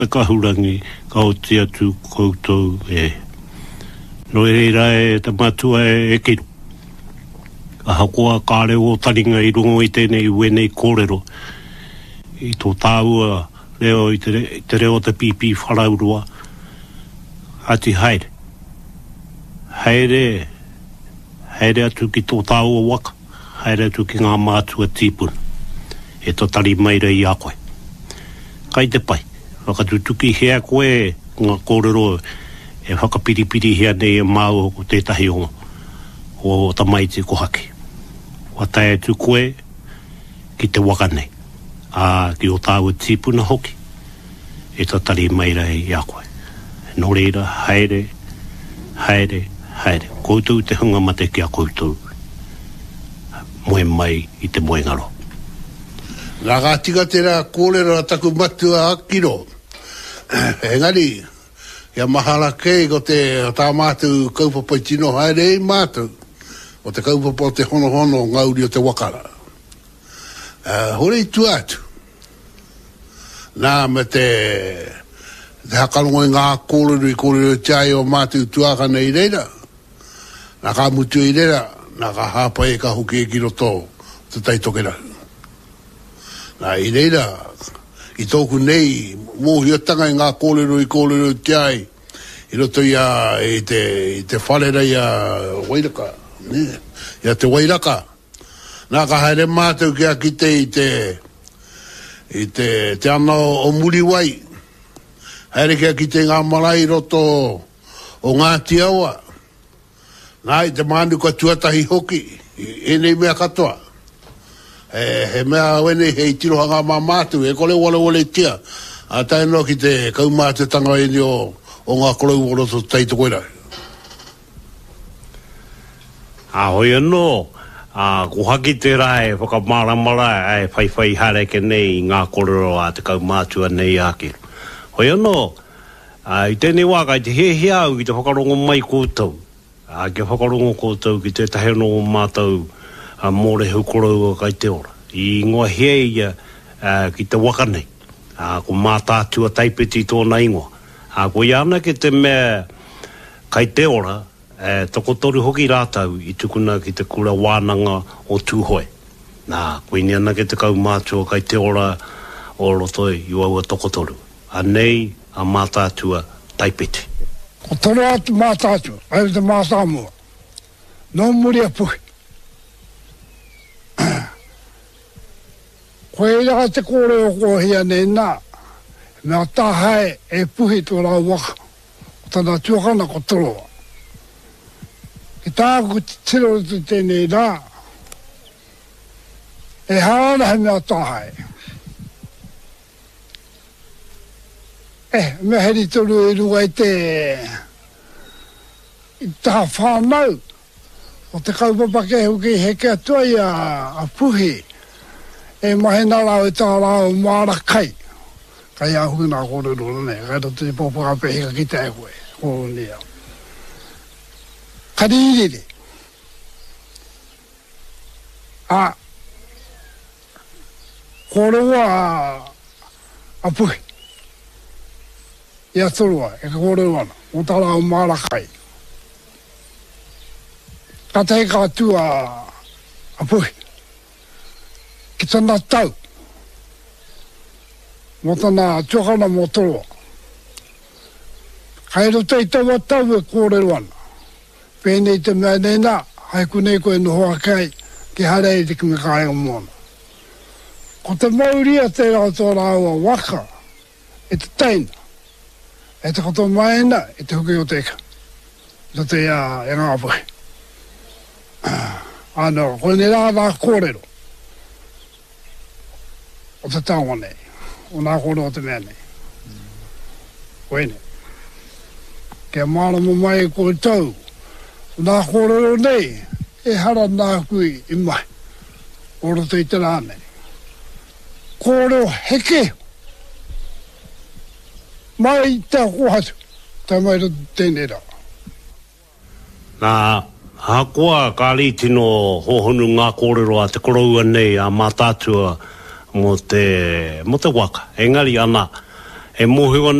Ka hurangi, ka o tia tu koutou no reira te matua kiru. Ka hakoa ka reo taringa I rungo I tēnei uenei kōrero. I tō tāua reo I te reo te pipi wharaurua. Ati haere. Haere atu ki tō tāua waka. Haere atu ki ngā mātua tīpuna. E tō tari maira I a koe. Kai te pai. Whakatutuki hea koe ngā kōrero e whakapiripiri hea nei e māu ko tētahi o tamaiti ko hake. Wa tae atu koe ki te waka nei. Ki o tāua tīpuna hoki. E tō tari maira I a koe. Nō reira, haere. Koutou te hunga mate ki a koutou. Moe mai I te moe ngaro. Nā kā tika tērā kōrero a taku matua akiro. Engari, ia mahara kei ko te tā mātou kaupapa I tino haere mātou. O te kaupapa o te hono ngauri o te wakara. Hore I tu atu. Nā me te hakarongo I ngā kōrero tai o mātou tuaka nei reira. Nā kā mutu I reira, nā kā hapa e ka hoki e kiro tō te taitokera. Nā I reira, I tōku nei, mōhiotanga I ngā kōrero tiai, I roto I te wharera I a wairaka, I a te wairaka. Nā ka haere mātou kia kite I te ana o muri wai. Haere kia kite ngā malai roto o ngā tiaua. Nā I te mānu ka tuatahi hoki, e nei mea katoa. He mea wene hei tirohanga mā mātu, e kole wale tia. A tae no ki te kaumātu tanga eni o ngā korau o roto teito koera. Hoi anō, ko haki te rai, whakamara, whai hare ke nei ngā korero a te kaumātua nei ake. Hoi anō, I tēnei waka, I te hea au ki te whakarongo mai kōtau. Ki whakarongo kōtau ki te taheno o mātou mōre hukorau kai te ora. I ngoa hea ia ki te waka nei. Ko mātātua taipeti tōna ingoa. Ko iana ki te mea kai te ora, tokotoru hoki rātau I tukuna ki te kura wānanga o tūhoe. Ko iniana ki te kaumātua kai te ora o roto I ua tokotoru. Nei a mātātua taipeti. Ko toro atu mātātua, ai te mātāmua. Nō muri a puhi. Ko e raka te kōreo ko hea nei nā. Mea tāhae e puhi tō rau waka. O tana tuakana ko toroa. Ki tāku te tiro tu tēnei nā. E hāna he mea tāhae. Mea heri toru e rua I tā whānau. O te kaupapa ke huki heke atua I a puhi. E mahena rau e tā rau māra kai. Kai a huna kōrero nei. Kai roto te pōpaka pehika ki te koe. Kōro nia. Kaririri. Kōroa a puhi. Ia torua, e ka kōrero ana. O tā rau māra kai. Ka te heka atua a puhi. Ki tana tau. Mo tana tuakana mo toroa. Kai roto I taua tau e kōrero ana. Pēnei te mea nei nā, hai kunei koe nohoa kai, ki harei te kimi kai o mōna. Ko te mauria te rao tō rāua waka, e te teina. E te koto maena, e te huki o teka. No te e ngā puhi. Ano, koe ne rā rā kōrero. O te taonga nei. O nā kōrero o te mea nei. Koe nei. Kia mārama mai koe tau. O nā kōrero nei, e hara nā kui I mai. O roto I te rā nei. Kōrero heke. Mai te hoatu. Tā mai roto tēnei rā. Nā, hakoa ka li tino hohonu ngā kōrero a te koroua nei a mātātua mo te waka. Engari ana, he mohi